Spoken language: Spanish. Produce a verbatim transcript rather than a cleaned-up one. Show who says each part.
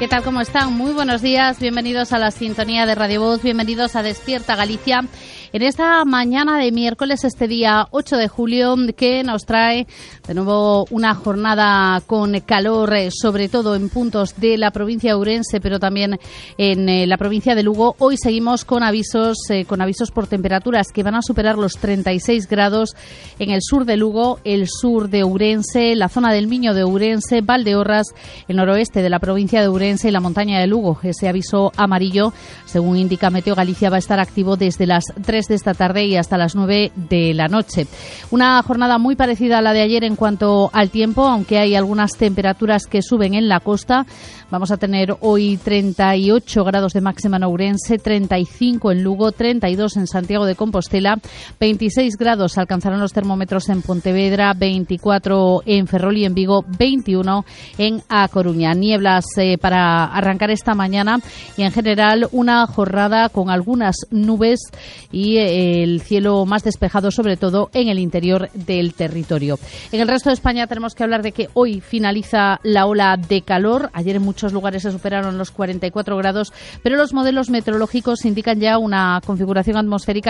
Speaker 1: ¿Qué tal? ¿Cómo están? Muy buenos días. Bienvenidos a la sintonía de Radio Voz. Bienvenidos a Despierta Galicia. En esta mañana de miércoles, este día ocho de julio, que nos trae de nuevo una jornada con calor, sobre todo en puntos de la provincia de Ourense, pero también en eh, la provincia de Lugo. Hoy seguimos con avisos, eh, con avisos por temperaturas que van a superar los treinta y seis grados en el sur de Lugo, el sur de Ourense, la zona del Miño de Ourense, Valdeorras, el noroeste de la provincia de Ourense y la montaña de Lugo. Ese aviso amarillo, según indica Meteo Galicia, va a estar activo desde las tres de esta tarde y hasta las nueve de la noche. Una jornada muy parecida a la de ayer en cuanto al tiempo, aunque hay algunas temperaturas que suben en la costa. Vamos a tener hoy treinta y ocho grados de máxima en Ourense, treinta y cinco en Lugo, treinta y dos en Santiago de Compostela, veintiséis grados alcanzarán los termómetros en Pontevedra, veinticuatro en Ferrol y en Vigo, veintiuno en A Coruña. Nieblas eh, para arrancar esta mañana y en general una jornada con algunas nubes y eh, el cielo más despejado, sobre todo en el interior del territorio. En el resto de España tenemos que hablar de que hoy finaliza la ola de calor. Ayer en muchos lugares se superaron los cuarenta y cuatro grados, pero los modelos meteorológicos indican ya una configuración atmosférica